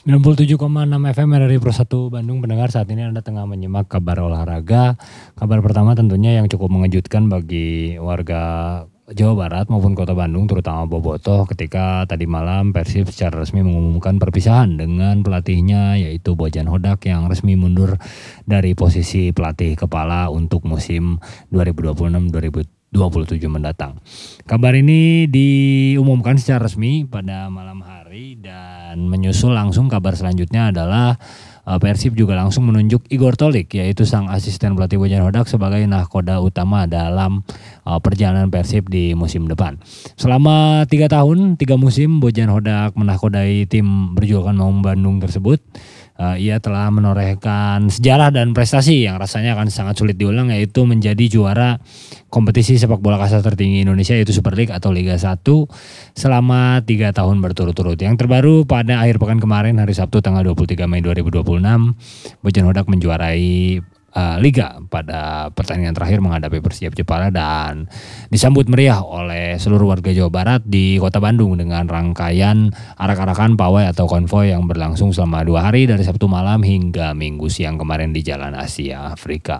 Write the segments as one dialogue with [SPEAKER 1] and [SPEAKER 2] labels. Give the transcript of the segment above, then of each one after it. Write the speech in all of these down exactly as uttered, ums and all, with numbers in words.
[SPEAKER 1] sembilan puluh tujuh koma enam F M R R I Pro satu Bandung. Pendengar, saat ini Anda tengah menyimak kabar olahraga. Kabar pertama tentunya yang cukup mengejutkan bagi warga Jawa Barat maupun Kota Bandung, terutama Bobotoh, ketika tadi malam Persib secara resmi mengumumkan perpisahan dengan pelatihnya, yaitu Bojan Hodak, yang resmi mundur dari posisi pelatih kepala untuk musim dua ribu dua puluh enam dua ribu dua puluh tujuh mendatang. Kabar ini diumumkan secara resmi pada malam hari dan menyusul langsung kabar selanjutnya adalah uh, Persib juga langsung menunjuk Igor Tolik, yaitu sang asisten pelatih Bojan Hodak, sebagai nahkoda utama dalam uh, perjalanan Persib di musim depan. Selama tiga tahun, tiga musim Bojan Hodak menahkodai tim berjulukan Maung Bandung tersebut. Uh, ia telah menorehkan sejarah dan prestasi yang rasanya akan sangat sulit diulang, yaitu menjadi juara kompetisi sepak bola kasta tertinggi Indonesia, yaitu Super League atau Liga satu selama tiga tahun berturut-turut. Yang terbaru pada akhir pekan kemarin, hari Sabtu tanggal dua puluh tiga Mei dua ribu dua puluh enam, Bojan Hodak menjuarai uh, Liga pada pertandingan terakhir menghadapi Persija Jepara dan disambut meriah oleh seluruh warga Jawa Barat di Kota Bandung dengan rangkaian arak-arakan pawai atau konvoy yang berlangsung selama dua hari dari Sabtu malam hingga Minggu siang kemarin di Jalan Asia Afrika.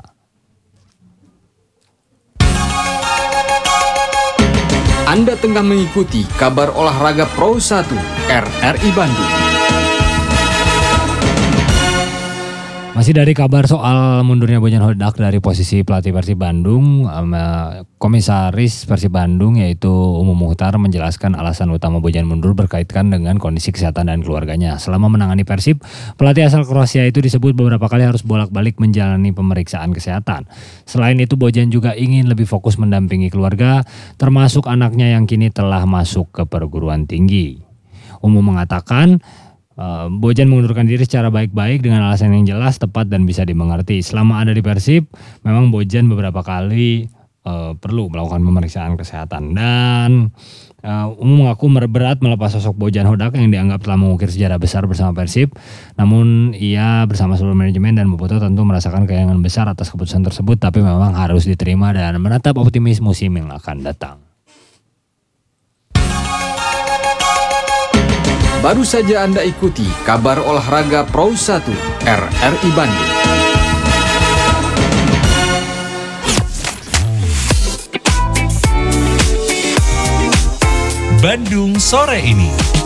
[SPEAKER 2] Anda tengah mengikuti kabar olahraga Pro satu R R I Bandung.
[SPEAKER 1] Masih dari kabar soal mundurnya Bojan Hodak dari posisi pelatih Persib Bandung, Komisaris Persib Bandung yaitu Umum Muhtar menjelaskan alasan utama Bojan mundur berkaitan dengan kondisi kesehatan dan keluarganya. Selama menangani Persib, pelatih asal Kroasia itu disebut beberapa kali harus bolak-balik menjalani pemeriksaan kesehatan. Selain itu, Bojan juga ingin lebih fokus mendampingi keluarga, termasuk anaknya yang kini telah masuk ke perguruan tinggi. Umum mengatakan, Uh, Bojan mengundurkan diri secara baik-baik dengan alasan yang jelas, tepat, dan bisa dimengerti. Selama ada di Persib, memang Bojan beberapa kali uh, perlu melakukan pemeriksaan kesehatan. Dan uh, Umum mengaku berat melepas sosok Bojan Hodak yang dianggap telah mengukir sejarah besar bersama Persib. Namun ia bersama seluruh manajemen dan Bobotoh tentu merasakan kehilangan besar atas keputusan tersebut, tapi memang harus diterima dan menatap optimis musim yang akan datang.
[SPEAKER 2] Baru saja Anda ikuti kabar olahraga Pro satu R R I Bandung.
[SPEAKER 3] Bandung sore ini.